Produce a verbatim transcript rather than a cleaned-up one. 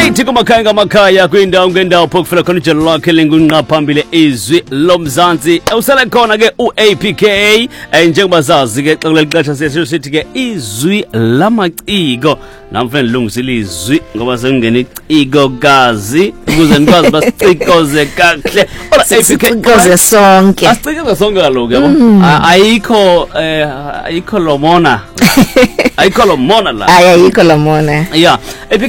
eight kumakanga makaya kwindawo ngendawo phokufela khona ijelo lakhe lengunqa phambili izwi lomzansi usele khona ke u-A P K njengoba zazi ke xa kuleli xesha sesho sithi ke izwi lamaciko namfeni lungisile izwi ngoba sekungena iciko kazi ukuze nikwazi basicikoze kahle ola A P K sicikoze sonke asicikoze sonke kaloku yabo ayikho ayikho lomona ayikho lomona la ayikho lomona yeah